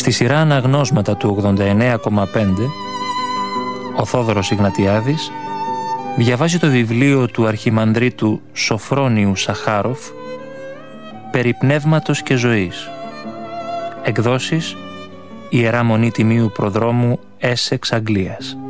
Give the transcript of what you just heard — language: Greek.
Στη σειρά αναγνώσματα του 89,5, ο Θόδωρος Ιγνατιάδης διαβάζει το βιβλίο του αρχιμανδρίτου Σοφρόνιου Σαχάροφ «Περί πνεύματος και ζωής». Εκδόσεις Ιερά Μονή Τιμίου Προδρόμου Έσεξ, Αγγλίας.